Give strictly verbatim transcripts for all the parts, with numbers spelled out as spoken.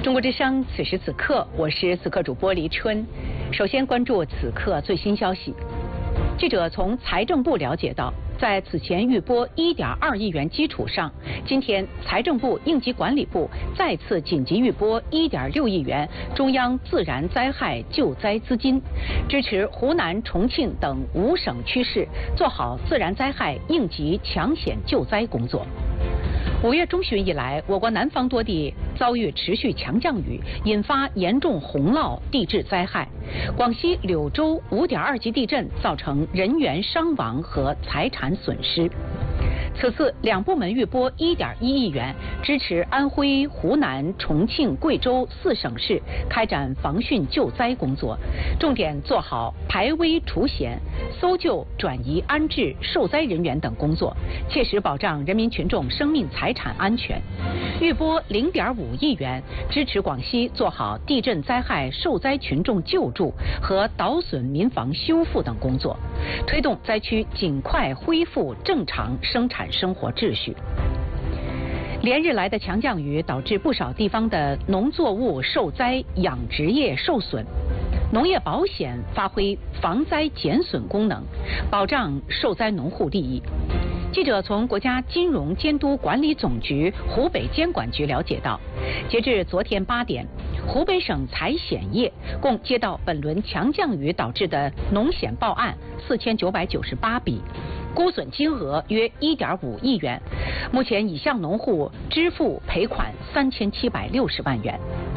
中国之声，此时此刻，我是此刻主播黎春。首先关注此刻最新消息。记者从财政部了解到，在此前预拨一点二亿元基础上，今天财政部应急管理部再次紧急预拨一点六亿元中央自然灾害救灾资金，支持湖南、重庆等五省区市做好自然灾害应急抢险救灾工作。五月中旬以来，我国南方多地遭遇持续强降雨，引发严重洪涝地质灾害。广西柳州五点二级地震造成人员伤亡和财产损失。此次两部门预拨一点一亿元，支持安徽、湖南、重庆、贵州四省市开展防汛救灾工作，重点做好排危除险、搜救、转移、安置受灾人员等工作，切实保障人民群众生命财产安全。预拨零点五亿元，支持广西做好地震灾害受灾群众救助和捣损民房修复等工作，推动灾区尽快恢复正常生产生活秩序。连日来的强降雨导致不少地方的农作物受灾，养殖业受损。农业保险发挥防灾减损功能，保障受灾农户利益。记者从国家金融监督管理总局湖北监管局了解到，截至昨天八点，湖北省财险业共接到本轮强降雨导致的农险报案四千九百九十八笔，估损金额约一点五亿元。目前已向农户支付赔款三千七百六十万元。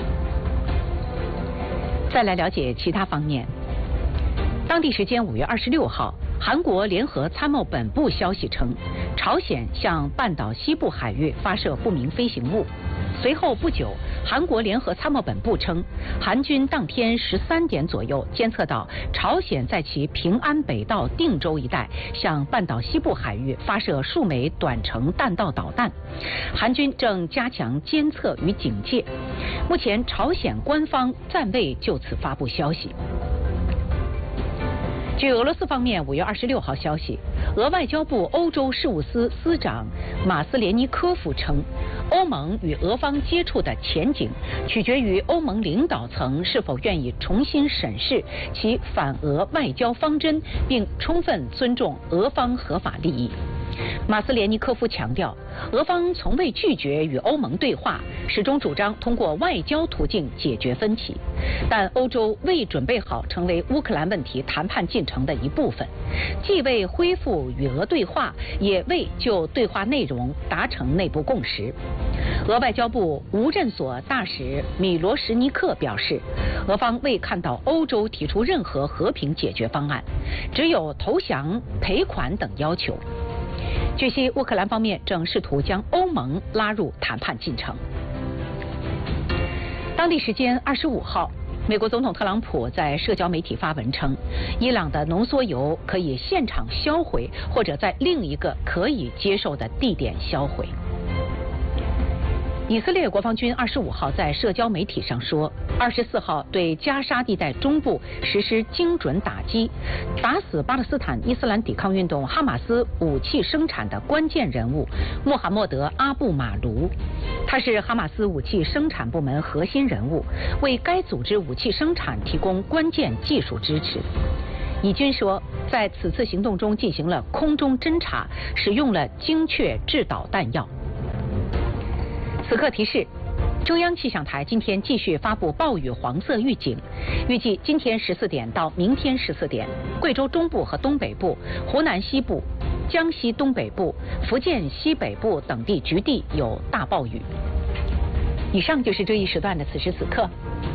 再来了解其他方面。当地时间五月二十六号，韩国联合参谋本部消息称，朝鲜向半岛西部海域发射不明飞行物。随后不久，韩国联合参谋本部称，韩军当天十三点左右监测到朝鲜在其平安北道定州一带向半岛西部海域发射数枚短程弹道导弹，韩军正加强监测与警戒。目前朝鲜官方暂未就此发布消息。据俄罗斯方面五月二十六号消息，俄外交部欧洲事务司司长马斯连尼科夫称，欧盟与俄方接触的前景取决于欧盟领导层是否愿意重新审视其反俄外交方针，并充分尊重俄方合法利益。马斯连尼科夫强调，俄方从未拒绝与欧盟对话，始终主张通过外交途径解决分歧，但欧洲未准备好成为乌克兰问题谈判进程的一部分，既未恢复与俄对话，也未就对话内容达成内部共识。俄外交部无任所大使米罗什尼克表示，俄方未看到欧洲提出任何和平解决方案，只有投降、赔款等要求。据悉，乌克兰方面正试图将欧盟拉入谈判进程。当地时间二十五号，美国总统特朗普在社交媒体发文称，伊朗的浓缩铀可以现场销毁，或者在另一个可以接受的地点销毁。以色列国防军二十五号在社交媒体上说，二十四号对加沙地带中部实施精准打击，打死巴勒斯坦伊斯兰抵抗运动哈马斯武器生产的关键人物穆罕默德·阿布马卢。他是哈马斯武器生产部门核心人物，为该组织武器生产提供关键技术支持。以军说，在此次行动中进行了空中侦察，使用了精确制导弹药。此刻提示，中央气象台今天继续发布暴雨黄色预警，预计今天十四点到明天十四点，贵州中部和东北部、湖南西部、江西东北部、福建西北部等地局地有大暴雨。以上就是这一时段的此时此刻，